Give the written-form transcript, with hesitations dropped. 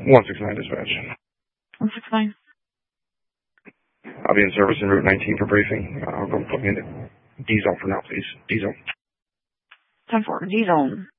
169 dispatch. 169. I'll be in service en route 19 for briefing. I'll go put me in the D zone for now, please. D zone. 10-4, D zone.